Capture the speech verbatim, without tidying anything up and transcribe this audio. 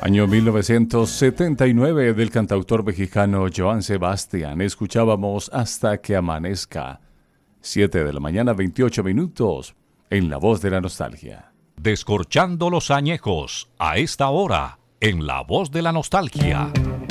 Año mil novecientos setenta y nueve del cantautor mexicano Joan Sebastián. Escuchábamos Hasta que amanezca. siete de la mañana, veintiocho minutos, en La Voz de la Nostalgia. Descorchando los añejos, a esta hora, en La Voz de la Nostalgia.